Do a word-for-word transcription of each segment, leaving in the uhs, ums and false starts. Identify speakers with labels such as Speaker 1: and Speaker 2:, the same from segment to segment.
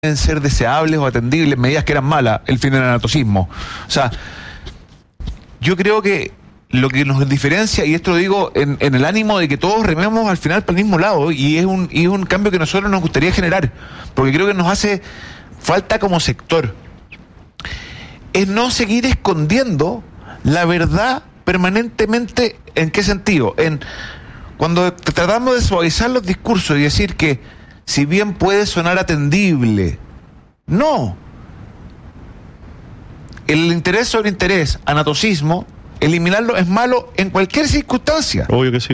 Speaker 1: pueden ser deseables o atendibles medidas que eran malas, el fin del anatocismo. O sea, yo creo que lo que nos diferencia, y esto lo digo en, en el ánimo de que todos rememos al final para el mismo lado, y es un, y es un cambio que a nosotros nos gustaría generar, porque creo que nos hace falta como sector, es no seguir escondiendo la verdad permanentemente. ¿En qué sentido? En cuando tratamos de suavizar los discursos y decir que si bien puede sonar atendible, no. El interés sobre interés, anatocismo, eliminarlo es malo en cualquier circunstancia.
Speaker 2: Obvio que sí.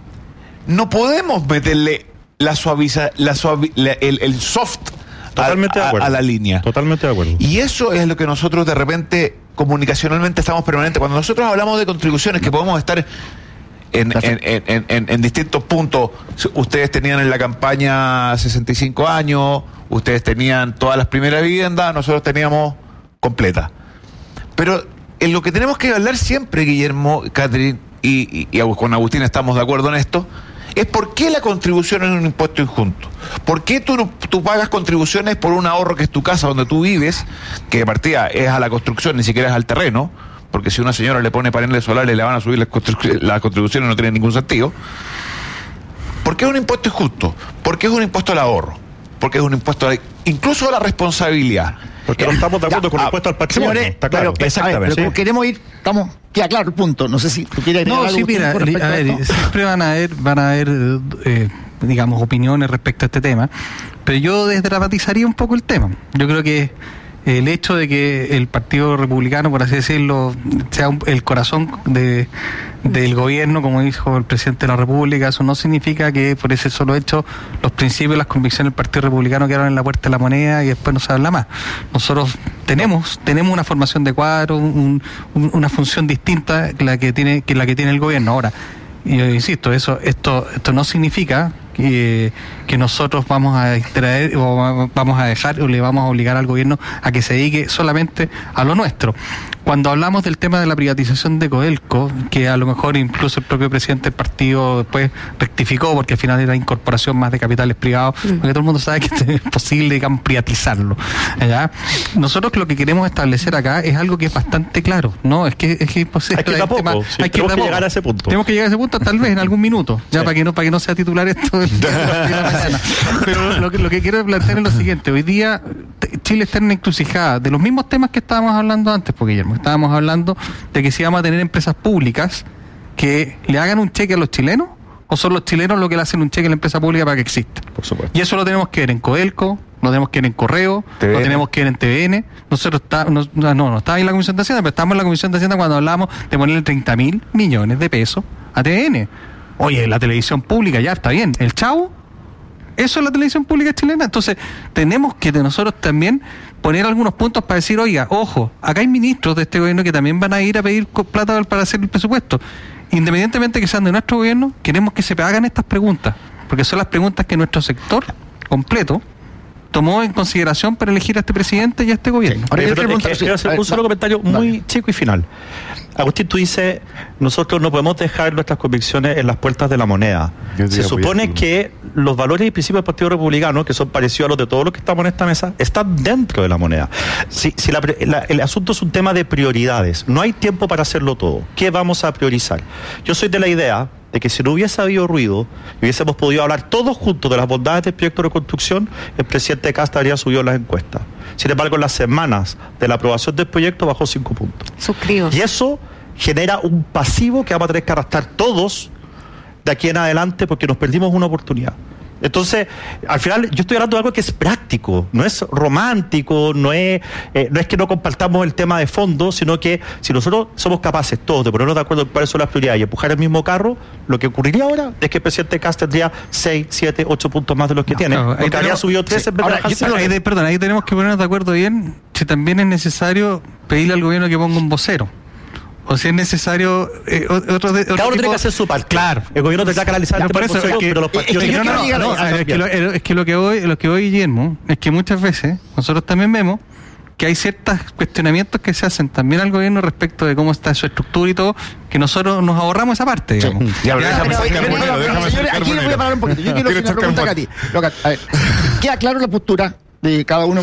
Speaker 1: No podemos meterle la suaviza, la suavi, la, el, el soft
Speaker 2: Totalmente
Speaker 1: a,
Speaker 2: de acuerdo.
Speaker 1: a, a la línea.
Speaker 2: Totalmente de acuerdo.
Speaker 1: Y eso es lo que nosotros de repente comunicacionalmente estamos permanentes. Cuando nosotros hablamos de contribuciones que podemos estar en, en, en, en, en, en distintos puntos, ustedes tenían en la campaña sesenta y cinco años, ustedes tenían todas las primeras viviendas, nosotros teníamos completa. Pero en lo que tenemos que hablar siempre, Guillermo, Catherine y, y, y con Agustín estamos de acuerdo en esto, es por qué la contribución es un impuesto injusto. ¿Por qué tú, tú pagas contribuciones por un ahorro que es tu casa donde tú vives, que de partida es a la construcción, ni siquiera es al terreno? Porque si una señora le pone paneles solares le van a subir las, constru- las contribuciones, no tiene ningún sentido. ¿Por qué es un impuesto injusto? Porque es un impuesto al ahorro, porque es un impuesto a, incluso a la responsabilidad.
Speaker 2: Porque no estamos de acuerdo ya, con el impuesto al patrimonio.
Speaker 3: Señores,
Speaker 2: está claro.
Speaker 3: Pero, exactamente. Ver, pero sí. Queremos ir, estamos, queda claro el punto. No sé si tú quieres agregar
Speaker 4: No,
Speaker 3: algo.
Speaker 4: sí, mira, a ver, siempre van a haber, van a haber, eh, digamos, opiniones respecto a este tema, pero yo desdramatizaría un poco el tema. Yo creo que el hecho de que el Partido Republicano, por así decirlo, sea un, el corazón de, del gobierno, como dijo el presidente de la República, eso no significa que por ese solo hecho los principios y las convicciones del Partido Republicano quedaron en la puerta de la moneda y después no se habla más. Nosotros tenemos tenemos una formación de cuadro, un, un, una función distinta que la que tiene que la que tiene el gobierno. Ahora, yo insisto, eso esto esto no significa que, que nosotros vamos a extraer o vamos a dejar o le vamos a obligar al gobierno a que se dedique solamente a lo nuestro. Cuando hablamos del tema de la privatización de Codelco, que a lo mejor incluso el propio presidente del partido después rectificó, porque al final era incorporación más de capitales privados, mm. porque todo el mundo sabe que es posible, digamos, privatizarlo. ¿Ya? Nosotros lo que queremos establecer acá es algo que es bastante claro, ¿no? Es que es que imposible.
Speaker 2: Hay que, ir a poco, sí, hay que, tenemos que llegar a ese punto.
Speaker 4: Tenemos que llegar a ese punto tal vez en algún minuto, ya sí. para que no para que no sea titular esto de la mañana. Pero lo que, lo que quiero plantear es lo siguiente: hoy día Chile está en una encrucijada de los mismos temas que estábamos hablando antes, porque Guillermo, estábamos hablando de que si vamos a tener empresas públicas que le hagan un cheque a los chilenos, o son los chilenos los que le hacen un cheque a la empresa pública para que exista.
Speaker 2: Por supuesto.
Speaker 4: Y eso lo tenemos que ver en Codelco, lo tenemos que ver en Correo, T V N. Lo tenemos que ver en T V N. Nosotros está, no, no, no estaba en la Comisión de Hacienda, pero estábamos en la Comisión de Hacienda cuando hablamos de ponerle treinta mil millones de pesos a T V N. Oye, la televisión pública ya está bien. El Chavo, eso es la televisión pública chilena. Entonces, tenemos que de nosotros también poner algunos puntos para decir, oiga, ojo, acá hay ministros de este gobierno que también van a ir a pedir plata para hacer el presupuesto. Independientemente que sean de nuestro gobierno, queremos que se hagan estas preguntas, porque son las preguntas que nuestro sector completo tomó en consideración para elegir a este presidente y a este gobierno.
Speaker 2: Sí. Ahora, yo quiero hacer es que un solo comentario muy dale. chico y final. Agustín, tú dices, nosotros no podemos dejar nuestras convicciones en las puertas de la moneda. Se supone que los valores y principios del Partido Republicano, que son parecidos a los de todos los que estamos en esta mesa, están dentro de la moneda. Si, si la, la, el asunto es un tema de prioridades, no hay tiempo para hacerlo todo. ¿Qué vamos a priorizar? Yo soy de la idea de que si no hubiese habido ruido y hubiésemos podido hablar todos juntos de las bondades del proyecto de reconstrucción, el presidente Casta habría subido las encuestas. Sin embargo, en las semanas de la aprobación del proyecto bajó cinco puntos.
Speaker 5: Suscribo.
Speaker 2: Y eso genera un pasivo que vamos a tener que arrastrar todos de aquí en adelante porque nos perdimos una oportunidad. Entonces, al final, yo estoy hablando de algo que es práctico, no es romántico, no es eh, no es que no compartamos el tema de fondo, sino que si nosotros somos capaces todos de ponernos de acuerdo en cuáles son las prioridades y empujar el mismo carro, lo que ocurriría ahora es que el presidente Kast tendría seis, siete, ocho puntos más de los que no, tiene, claro, porque habría subido tres sí. en vez
Speaker 4: ahora, de yo, ahí de, Perdón, ahí tenemos que ponernos de acuerdo bien si también es necesario pedirle al gobierno que ponga un vocero. O si es necesario eh, otro, de, otro
Speaker 2: cada uno
Speaker 4: tipo...
Speaker 2: tiene que hacer su parte.
Speaker 4: Claro.
Speaker 2: El gobierno tendrá que analizar el tema,
Speaker 4: es que,
Speaker 2: pero los partidos...
Speaker 4: Es que, no, no, no, no, es que, lo, es que lo que voy, lo que voy, Guillermo, es que muchas veces nosotros también vemos que hay ciertos cuestionamientos que se hacen también al gobierno respecto de cómo está su estructura y todo, que nosotros nos ahorramos esa parte, digamos.
Speaker 1: Sí. Ya, ya, pero, pero, pero,
Speaker 3: señores, aquí les voy a parar un poquito. Yo quiero hacer una pregunta a ti. A ver, queda claro la postura de cada uno